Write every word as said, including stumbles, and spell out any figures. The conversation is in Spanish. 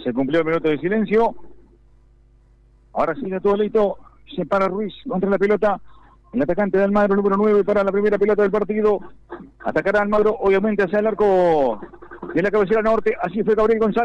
Se cumplió el minuto de silencio. Ahora sigue todo listo. Se para Ruiz contra la pelota. El atacante de Almagro, número nueve, para la primera pelota del partido. Atacará Almagro, obviamente, hacia el arco de la cabecera norte. Así fue Gabriel González.